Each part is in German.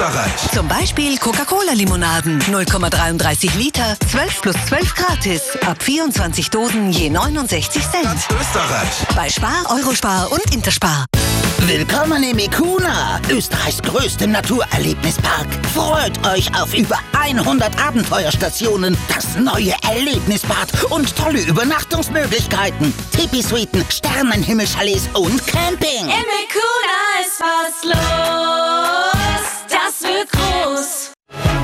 Österreich. Zum Beispiel Coca-Cola-Limonaden, 0,33 Liter, 12 plus 12 gratis. Ab 24 Dosen je 69 Cent. Österreich. Bei Spar, Eurospar und Interspar. Willkommen im Ikuna, Österreichs größtem Naturerlebnispark. Freut euch auf über 100 Abenteuerstationen, das neue Erlebnisbad und tolle Übernachtungsmöglichkeiten. Tipi-Suiten, Sternenhimmelchalets und Camping. Im Ikuna ist was los, das wird groß.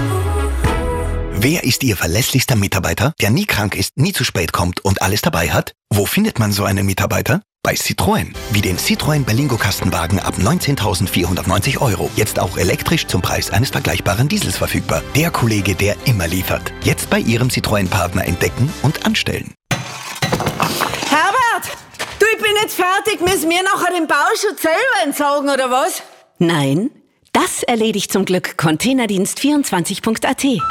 Wer ist Ihr verlässlichster Mitarbeiter, der nie krank ist, nie zu spät kommt und alles dabei hat? Wo findet man so einen Mitarbeiter? Bei Citroën. Wie den Citroën Berlingo Kastenwagen ab 19.490 €. Jetzt auch elektrisch zum Preis eines vergleichbaren Diesels verfügbar. Der Kollege, der immer liefert. Jetzt bei Ihrem Citroën-Partner entdecken und anstellen. Herbert! Du, ich bin jetzt fertig. Müssen wir nachher den Bauschutz selber entsorgen, oder was? Nein, das erledigt zum Glück Containerdienst24.at.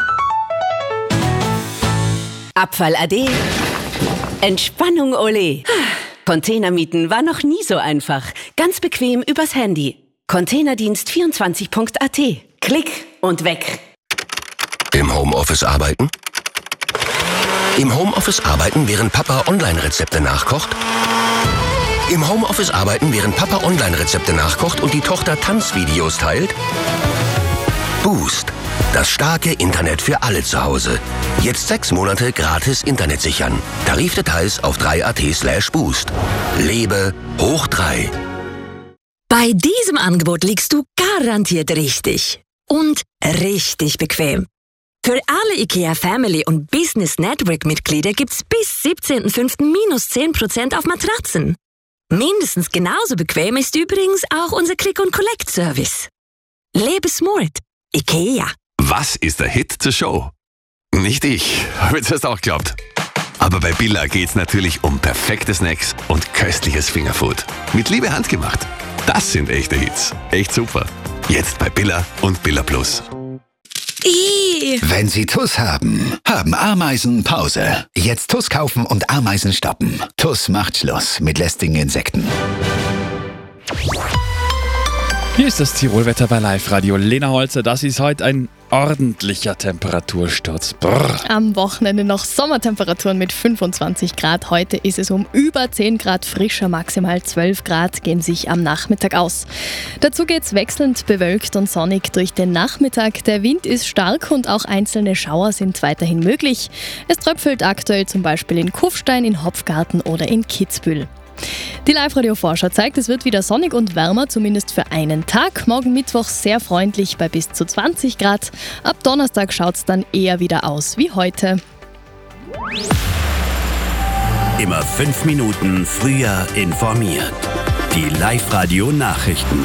Abfall ade. Entspannung ole. Containermieten war noch nie so einfach. Ganz bequem übers Handy. Containerdienst24.at. Klick und weg. Im Homeoffice arbeiten? Im Homeoffice arbeiten, während Papa Online-Rezepte nachkocht? Im Homeoffice arbeiten, während Papa Online-Rezepte nachkocht und die Tochter Tanzvideos teilt? Boost. Das starke Internet für alle zu Hause. Jetzt 6 Monate gratis Internet sichern. Tarifdetails auf 3at/boost. Lebe hoch 3. Bei diesem Angebot liegst du garantiert richtig. Und richtig bequem. Für alle IKEA Family und Business Network Mitglieder gibt's bis 17.05. minus 10% auf Matratzen. Mindestens genauso bequem ist übrigens auch unser Click-and-Collect-Service. Lebe smart. IKEA. Was ist der Hit zur Show? Nicht ich, habe ich das auch geglaubt. Aber bei Billa geht's natürlich um perfekte Snacks und köstliches Fingerfood. Mit Liebe handgemacht. Das sind echte Hits. Echt super. Jetzt bei Billa und Billa Plus. Wenn Sie TUS haben, haben Ameisen Pause. Jetzt TUS kaufen und Ameisen stoppen. TUS macht Schluss mit lästigen Insekten. Hier ist das Tirolwetter bei Live-Radio. Lena Holzer, das ist heute ein ordentlicher Temperatursturz. Brrr. Am Wochenende noch Sommertemperaturen mit 25 Grad. Heute ist es um über 10 Grad frischer, maximal 12 Grad gehen sich am Nachmittag aus. Dazu geht's wechselnd bewölkt und sonnig durch den Nachmittag. Der Wind ist stark und auch einzelne Schauer sind weiterhin möglich. Es tröpfelt aktuell zum Beispiel in Kufstein, in Hopfgarten oder in Kitzbühel. Die Live-Radio-Vorschau zeigt, es wird wieder sonnig und wärmer, zumindest für einen Tag. Morgen Mittwoch sehr freundlich bei bis zu 20 Grad. Ab Donnerstag schaut es dann eher wieder aus wie heute. Immer 5 Minuten früher informiert. Die Live-Radio-Nachrichten.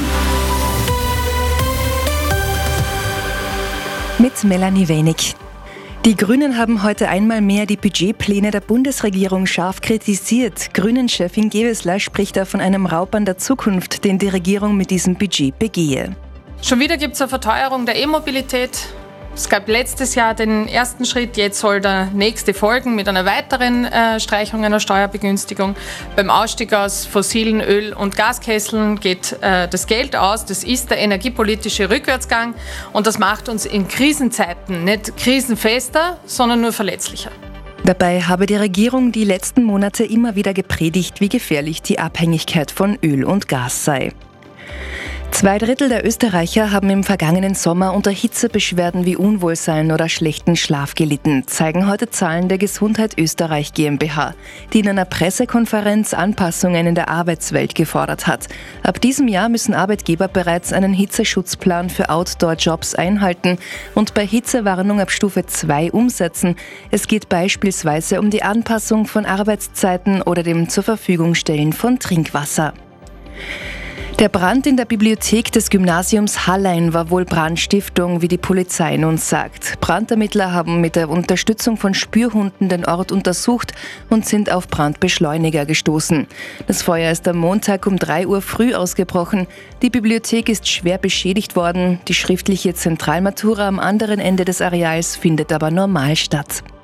Mit Melanie Wenig. Die Grünen haben heute einmal mehr die Budgetpläne der Bundesregierung scharf kritisiert. Grünen-Chefin Gewessler spricht da von einem Raub an der Zukunft, den die Regierung mit diesem Budget begehe. Schon wieder gibt es eine Verteuerung der E-Mobilität. Es gab letztes Jahr den ersten Schritt, jetzt soll der nächste folgen mit einer weiteren Streichung einer Steuerbegünstigung. Beim Ausstieg aus fossilen Öl- und Gaskesseln geht das Geld aus. Das ist der energiepolitische Rückwärtsgang und das macht uns in Krisenzeiten nicht krisenfester, sondern nur verletzlicher. Dabei habe die Regierung die letzten Monate immer wieder gepredigt, wie gefährlich die Abhängigkeit von Öl und Gas sei. 2/3 der Österreicher haben im vergangenen Sommer unter Hitzebeschwerden wie Unwohlsein oder schlechten Schlaf gelitten, zeigen heute Zahlen der Gesundheit Österreich GmbH, die in einer Pressekonferenz Anpassungen in der Arbeitswelt gefordert hat. Ab diesem Jahr müssen Arbeitgeber bereits einen Hitzeschutzplan für Outdoor-Jobs einhalten und bei Hitzewarnung ab Stufe 2 umsetzen. Es geht beispielsweise um die Anpassung von Arbeitszeiten oder dem Zurverfügungstellen von Trinkwasser. Der Brand in der Bibliothek des Gymnasiums Hallein war wohl Brandstiftung, wie die Polizei nun sagt. Brandermittler haben mit der Unterstützung von Spürhunden den Ort untersucht und sind auf Brandbeschleuniger gestoßen. Das Feuer ist am Montag um 3 Uhr früh ausgebrochen. Die Bibliothek ist schwer beschädigt worden. Die schriftliche Zentralmatura am anderen Ende des Areals findet aber normal statt.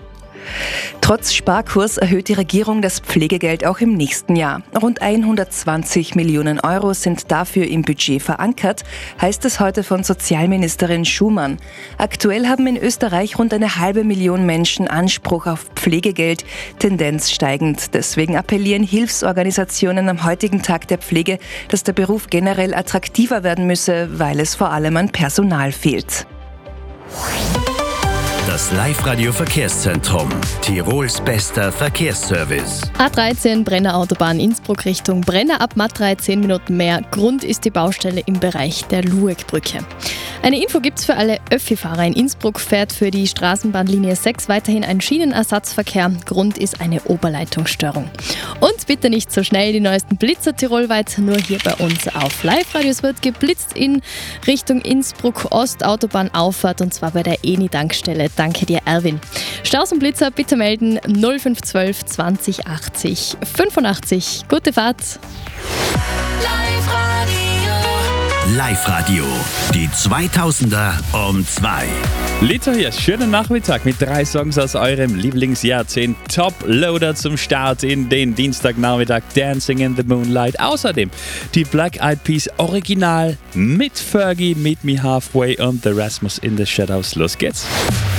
Trotz Sparkurs erhöht die Regierung das Pflegegeld auch im nächsten Jahr. Rund 120 Millionen Euro sind dafür im Budget verankert, heißt es heute von Sozialministerin Schumann. Aktuell haben in Österreich rund 500.000 Menschen Anspruch auf Pflegegeld, Tendenz steigend. Deswegen appellieren Hilfsorganisationen am heutigen Tag der Pflege, dass der Beruf generell attraktiver werden müsse, weil es vor allem an Personal fehlt. Das Live-Radio-Verkehrszentrum. Tirols bester Verkehrsservice. A13 Brenner Autobahn Innsbruck Richtung Brenner ab Matrei 10 Minuten mehr. Grund ist die Baustelle im Bereich der Luegbrücke. Eine Info gibt's für alle Öffi-Fahrer. In Innsbruck fährt für die Straßenbahnlinie 6 weiterhin ein Schienenersatzverkehr. Grund ist eine Oberleitungsstörung. Und bitte nicht so schnell, die neuesten Blitzer tirolweit, nur hier bei uns auf Live-Radio. Es wird geblitzt in Richtung Innsbruck Ost, Autobahnauffahrt, und zwar bei der Eni-Tankstelle. Danke dir, Erwin. Staus und Blitzer bitte melden 0512 20 80 85. Gute Fahrt. Live-Radio. Die 2000er um 2. Lita hier, schönen Nachmittag mit 3 Songs aus eurem Lieblingsjahrzehnt. Top-Loader zum Start in den Dienstagnachmittag. Dancing in the Moonlight. Außerdem die Black Eyed Peas Original mit Fergie, Meet Me Halfway und The Rasmus in the Shadows. Los geht's.